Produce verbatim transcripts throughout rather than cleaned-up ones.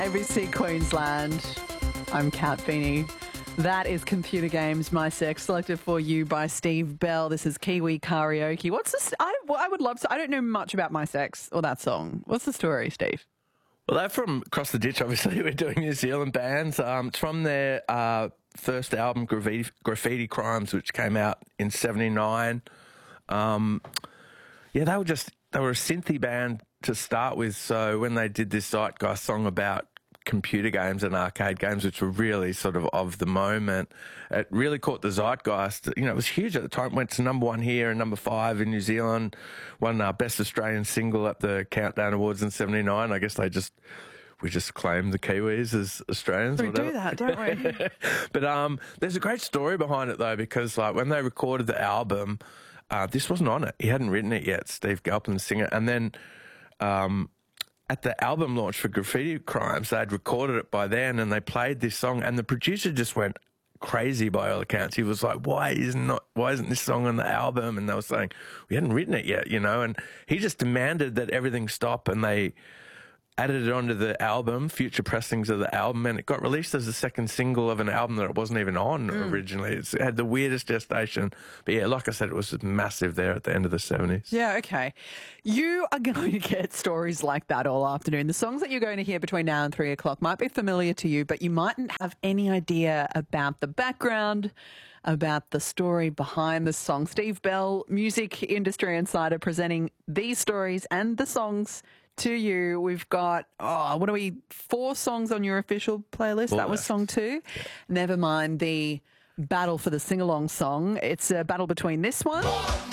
A B C Queensland. I'm Kat Feeney. That is Computer Games, My Sex, selected for you by Steve Bell. This is Kiwi Karaoke. What's this? I, well, I would love to. I don't know much about My Sex or that song. What's the story, Steve? Well, they're from across the ditch, obviously. We're doing New Zealand bands. Um, it's from their uh, first album, Graffiti, Graffiti Crimes, which came out in seventy-nine. Um, yeah, they were just, they were a synthy band to start with. So when they did this Zeitgeist song about computer games and arcade games, which were really sort of of the moment, it really caught the zeitgeist. You know, it was huge at the time. It went to number one here and number five in New Zealand. Won our best Australian single at the Countdown Awards in seventy-nine. I guess they just, we just claim the Kiwis as Australians. We whatever. do that, don't we? But um, there's a great story behind it, though, because like when they recorded the album, uh, this wasn't on it. He hadn't written it yet, Steve Galpin, the singer. And then um, at the album launch for Graffiti Crimes, they'd recorded it by then, and they played this song, and the producer just went crazy by all accounts. He was like, why isn't not why isn't this song on the album? And they were saying, we hadn't written it yet, you know, and he just demanded that everything stop, and they added it onto the album, future pressings of the album, and it got released as the second single of an album that it wasn't even on mm. originally. It's, it had the weirdest gestation. But yeah, like I said, it was just massive there at the end of the seventies. Yeah, okay. You are going to get stories like that all afternoon. The songs that you're going to hear between now and three o'clock might be familiar to you, but you mightn't have any idea about the background, about the story behind the song. Steve Bell, music industry insider, presenting these stories and the songs to you. We've got, oh, what are we, four songs on your official playlist. Four that was left. Song two. Yeah. Never mind the battle for the sing-along song. It's a battle between this one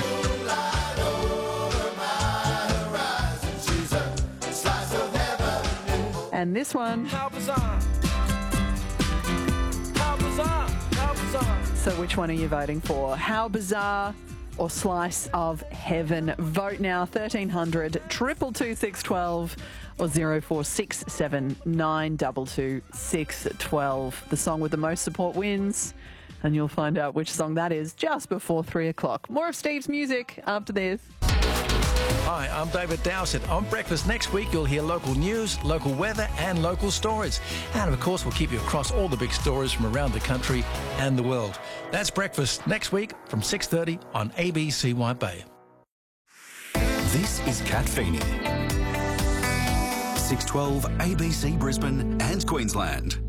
and this one. How bizarre. How bizarre. How bizarre. So which one are you voting for? How Bizarre or Slice of Heaven? Vote now, thirteen hundred, two two two, six one two or zero four six seven, nine two two, six one two. The song with the most support wins, and you'll find out which song that is just before three o'clock. More of Steve's music after this. Hi, I'm David Dowsett. On Breakfast next week, you'll hear local news, local weather and local stories. And of course, we'll keep you across all the big stories from around the country and the world. That's Breakfast next week from six thirty on A B C White Bay. This is Kat Feeney. six twelve A B C Brisbane and Queensland.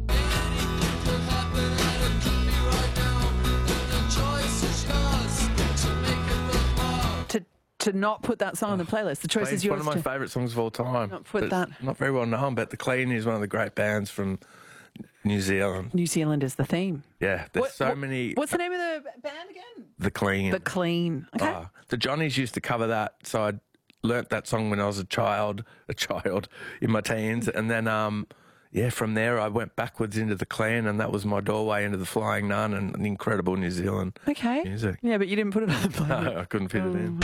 To not put that song on the playlist. The choice Clean's is yours. One of my favourite songs of all time. Not put that. Not very well known, but The Clean is one of the great bands from New Zealand. New Zealand is the theme. Yeah, there's what, so what, many. What's the name of the band again? The Clean. The Clean. Okay. Oh, the Johnnies used to cover that, so I learnt that song when I was a child, a child in my teens, and then um. Yeah, from there I went backwards into The Clean, and that was my doorway into The Flying Nun and the incredible New Zealand okay. music. Yeah, but you didn't put it on the playlist. No, I couldn't fit oh. it in.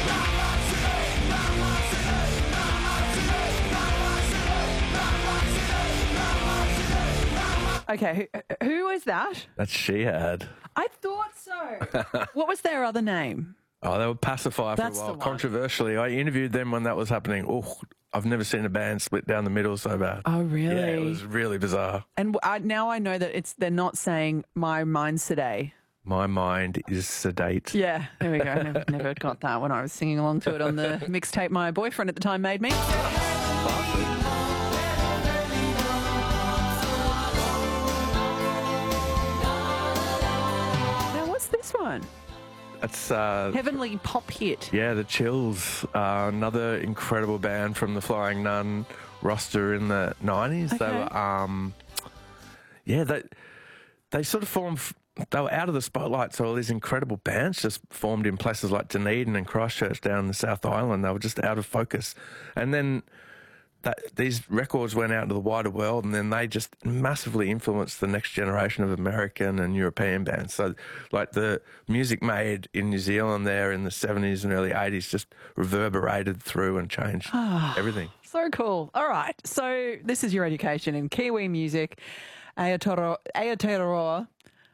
Okay, who, who is that? That's Shihad. I thought so. What was their other name? Oh, they were Pacifier for That's a while. Controversially, I interviewed them when that was happening. Oh, I've never seen a band split down the middle so bad. Oh, really? Yeah, it was really bizarre. And I, now I know that it's they're not saying my mind's today. My mind is sedate. Yeah, there we go. I never, never got that when I was singing along to it on the mixtape my boyfriend at the time made me. Now, what's this one? That's uh, Heavenly Pop Hit. Yeah, The Chills, uh, another incredible band from the Flying Nun roster in the nineties. Okay. They were, um, yeah, they they sort of formed. They were out of the spotlight, so all these incredible bands just formed in places like Dunedin and Christchurch down in the South Island. They were just out of focus, and then that, these records went out into the wider world, and then they just massively influenced the next generation of American and European bands. So, like the music made in New Zealand there in the seventies and early eighties just reverberated through and changed everything. So cool. All right. So this is your education in Kiwi music. Aotearoa, Aotearoa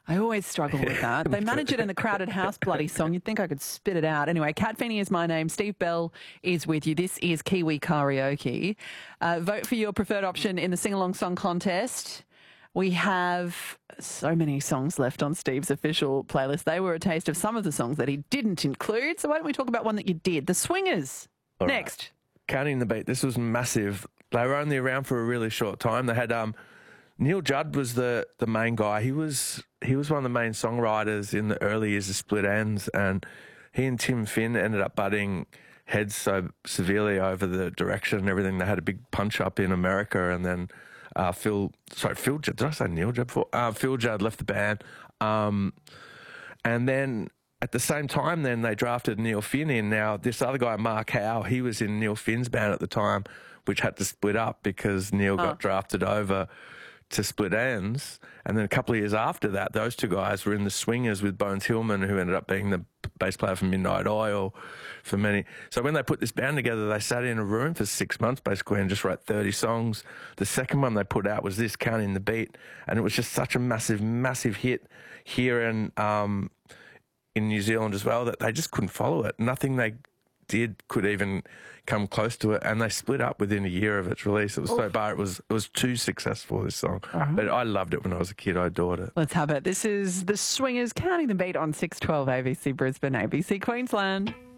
I always struggle with that. They manage it in the Crowded House bloody song. You'd think I could spit it out. Anyway, Kat Feeney is my name. Steve Bell is with you. This is Kiwi Karaoke. Uh, vote for your preferred option in the sing-along song contest. We have so many songs left on Steve's official playlist. They were a taste of some of the songs that he didn't include. So why don't we talk about one that you did? The Swingers. All Next. Right. Counting the Beat. This was massive. They were only around for a really short time. They had um, Neil Judd was the, the main guy. He was he was one of the main songwriters in the early years of Split Enz, and he and Tim Finn ended up butting heads so severely over the direction and everything. They had a big punch up in America, and then uh, Phil, sorry, Phil Judd, did I say Neil Judd before? Uh, Phil Judd left the band, um, and then at the same time, then they drafted Neil Finn in. Now this other guy, Mark Howe, he was in Neil Finn's band at the time, which had to split up because Neil oh. got drafted over to Split Enz. And then a couple of years after that, those two guys were in the Swingers with Bones Hillman, who ended up being the bass player for Midnight Oil for many. So when they put this band together, they sat in a room for six months basically and just wrote thirty songs. The second one they put out was this, Counting the Beat. And it was just such a massive, massive hit here in, um, in New Zealand as well that they just couldn't follow it. Nothing they did could even come close to it, and they split up within a year of its release. It was so bad. It was it was too successful, this song. Uh-huh. But I loved it when I was a kid. I adored it. Let's have it. This is The Swingers, Counting the Beat on six twelve A B C Brisbane, A B C Queensland.